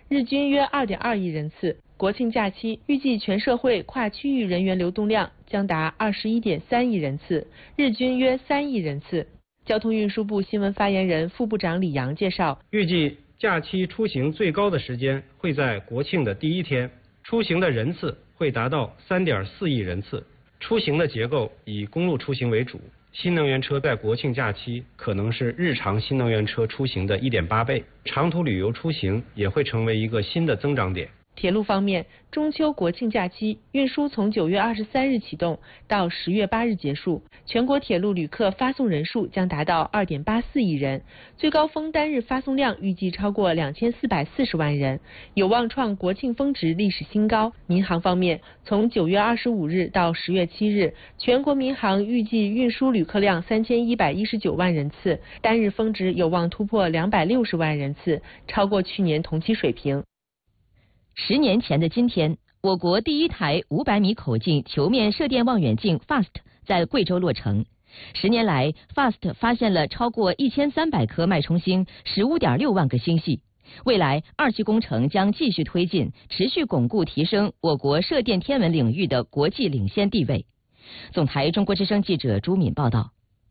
日均约2.2亿人次。国庆假期预计全社会跨区域人员流动量将达21.3亿人次，日均约3亿人次。交通运输部新闻发言人、副部长李阳介绍， 预计假期出行最高的时间会在国庆的第一天，出行的人次会达到3.4亿人次。出行的结构以公路出行为主，新能源车在国庆假期可能是日常新能源车出行的1.8倍，长途旅游出行也会成为一个新的增长点。 铁路方面，中秋国庆假期运输从9月23日启动到10月8日结束，全国铁路旅客发送人数将达到2.84亿人，最高峰单日发送量预计超过2440万人，有望创国庆峰值历史新高。民航方面，从9月25日到10月7日，全国民航预计运输旅客量3119万人次，单日峰值有望突破260万人次，超过去年同期水平。 10年前的今天，我国第一台500米口径球面射电望远镜 FAST 在贵州落成。10年来 ，FAST 发现了超过1300颗脉冲星，15.6万个星系。未来2期工程将继续推进，持续巩固提升我国射电天文领域的国际领先地位。总台中国之声记者朱敏报道。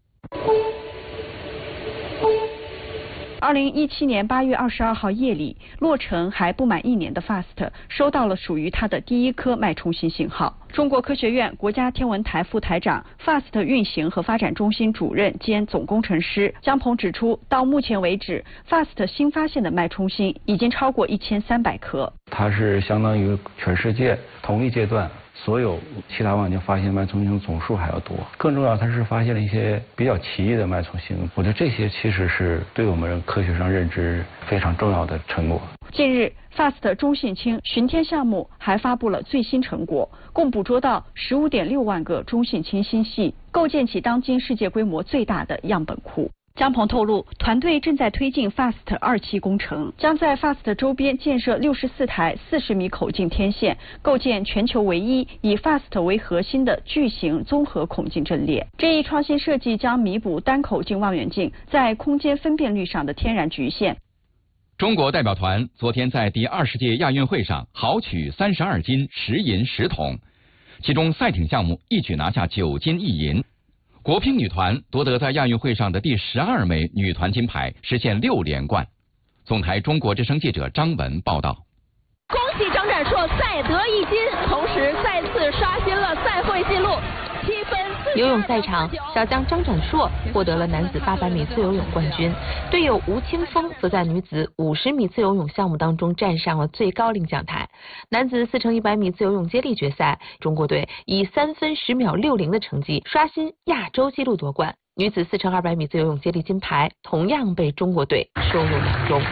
2017年8月22号夜里，落成还不满1年的 FAST 收到了属于它的第一颗脉冲星信号。中国科学院国家天文台副台长、FAST 运行和发展中心主任兼总工程师姜鹏指出，到目前为止 ，FAST 新发现的脉冲星已经超过1300颗。 它是相当于全世界同一阶段所有其他望远镜发现脉冲星总数还要多。更重要，它是发现了一些比较奇异的脉冲星。我觉得这些其实是对我们科学上认知非常重要的成果。 近日 ，FAST 中性氢巡天项目还发布了最新成果，共捕捉到15.6万个中性氢星系，构建起当今世界规模最大的样本库。姜鹏透露，团队正在推进 FAST 2期工程，将在 FAST 周边建设64台40米口径天线，构建全球唯一以 FAST 为核心的巨型综合孔径阵列。这一创新设计将弥补单口径望远镜在空间分辨率上的天然局限。 中国代表团昨天在第20届亚运会上豪取32金10银10铜，其中赛艇项目一举拿下9金1银。国乒女团夺得在亚运会上的第12枚女团金牌，实现6连冠。总台中国之声记者张文报道。 恭喜张展硕再得1金，同时再次刷新了赛会纪录。 游泳赛场，小将张展硕获得了男子800米自由泳冠军，队友吴青峰则在女子50米自由泳项目当中站上了最高领奖台。男子4×100米自由泳接力决赛，中国队以3分10秒60的成绩刷新亚洲纪录夺冠。女子4×200米自由泳接力金牌同样被中国队收入囊中。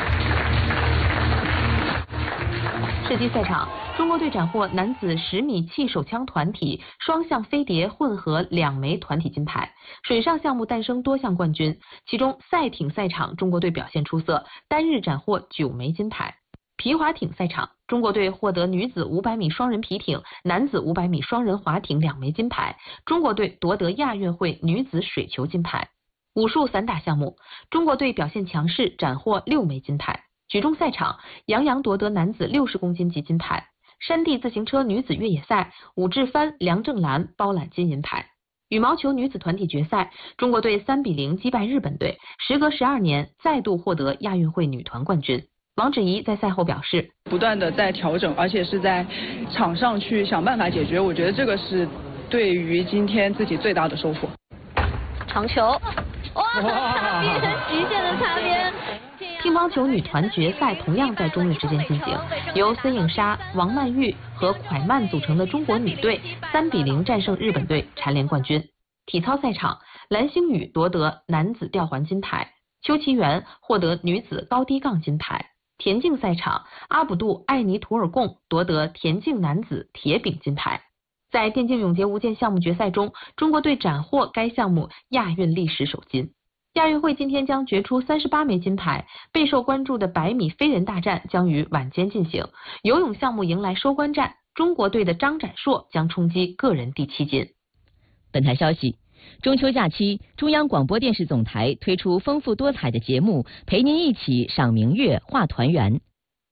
射击赛场，中国队斩获男子10米气手枪团体、双向飞碟混合2枚团体金牌。水上项目诞生多项冠军，其中赛艇赛场中国队表现出色，单日斩获9枚金牌。皮划艇赛场，中国队获得女子500米双人皮艇、男子500米双人划艇2枚金牌，中国队夺得亚运会女子水球金牌。武术散打项目，中国队表现强势，斩获6枚金牌。举重赛场，杨洋夺得男子60公斤级金牌。山地自行车女子越野赛，武志帆、梁正兰包揽金银牌。羽毛球女子团体决赛，中国队3比0击败日本队，时隔12年再度获得亚运会女团冠军。王芷怡在赛后表示， 不断的在调整，而且是在场上去想办法解决，我觉得这个是对于今天自己最大的收获。 长球，哇，擦边，极限的擦边。 乒乓球女团决赛同样在中日之间进行，由孙颖莎、王曼玉和蒯曼组成的中国女队3比0战胜日本队，蝉联冠军。体操赛场，蓝星宇夺得男子吊环金牌，邱其元获得女子高低杠金牌。田径赛场，阿卜杜艾尼图尔贡夺得田径男子铁饼金牌。在电竞永劫无间项目决赛中，中国队斩获该项目亚运历史首金。亚运会今天将决出38枚金牌，备受关注的100米飞人大战将于晚间进行。游泳项目迎来收官战，中国队的张展硕将冲击个人第7金。 本台消息，中秋假期，中央广播电视总台推出丰富多彩的节目，陪您一起赏明月、话团圆。